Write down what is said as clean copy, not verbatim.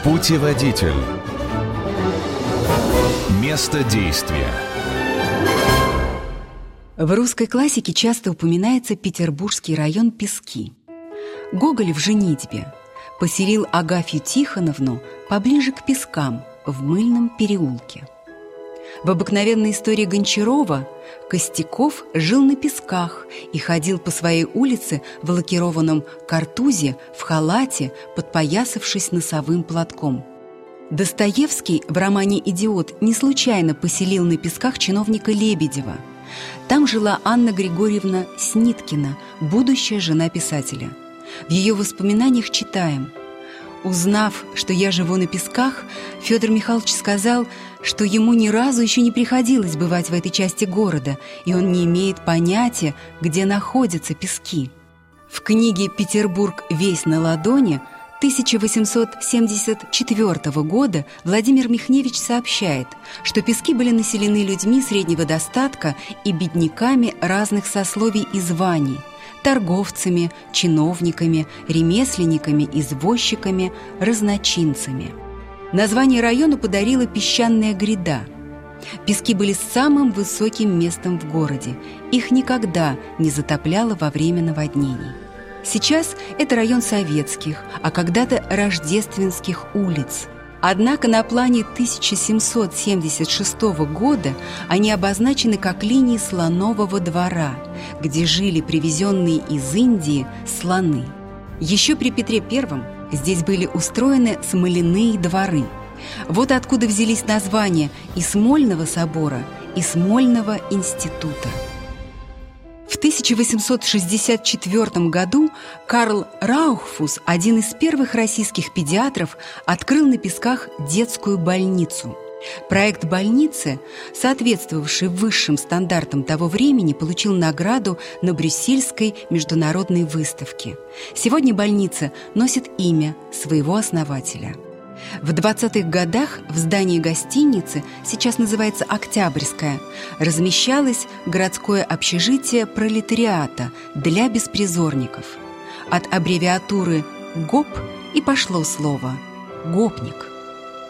Путеводитель. Место действия. В русской классике часто упоминается петербургский район Пески. Гоголь в «Женитьбе» поселил Агафью Тихоновну поближе к Пескам в Мыльном переулке. В обыкновенной истории Гончарова Костяков жил на Песках и ходил по своей улице в лакированном картузе, в халате, подпоясавшись носовым платком. Достоевский в романе «Идиот» не случайно поселил на Песках чиновника Лебедева. Там жила Анна Григорьевна Сниткина, будущая жена писателя. В ее воспоминаниях читаем: «Узнав, что я живу на Песках, Федор Михайлович сказал, что ему ни разу еще не приходилось бывать в этой части города, и он не имеет понятия, где находятся Пески». В книге «Петербург весь на ладони» 1874 года Владимир Михневич сообщает, что Пески были населены людьми среднего достатка и бедняками разных сословий и званий, торговцами, чиновниками, ремесленниками, извозчиками, разночинцами. Название району подарила песчаная гряда. Пески были самым высоким местом в городе. Их никогда не затопляло во время наводнений. Сейчас это район Советских, а когда-то Рождественских улиц. Однако на плане 1776 года они обозначены как линии Слонового двора, где жили привезенные из Индии слоны. Еще при Петре I здесь были устроены смоляные дворы. Вот откуда взялись названия и Смольного собора, и Смольного института. В 1864 году Карл Раухфус, один из первых российских педиатров, открыл на Песках детскую больницу. Проект больницы, соответствовавший высшим стандартам того времени, получил награду на Брюссельской международной выставке. Сегодня больница носит имя своего основателя. В 20-х годах в здании гостиницы, сейчас называется Октябрьская, размещалось городское общежитие пролетариата для беспризорников. От аббревиатуры ГОП и пошло слово «гопник».